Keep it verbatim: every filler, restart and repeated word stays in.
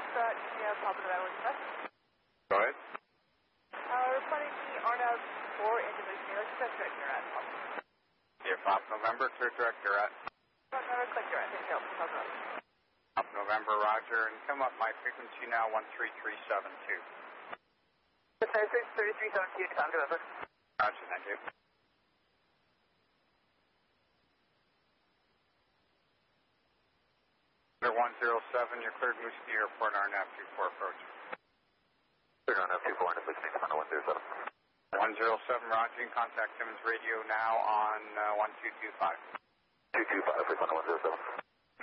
Foxtrot, India, Papa November, Quebec. Go ahead. Uh, reporting the R N A V four Indonesia, Express Director at Papa. Dear Papa November, clear director at Papa November, click direct, thank you, Papa. Papa November, Roger, and come up my frequency now, one three three seven two. three three seven two, Papa November. Roger, thank you. one zero seven, you're cleared Mooski Airport, R N A V two four approach. Cleared R N A V two four, and please take on one zero seven. one zero seven, Roger, you can contact Simmons Radio now on uh, one two two five. two two five, please on one zero seven.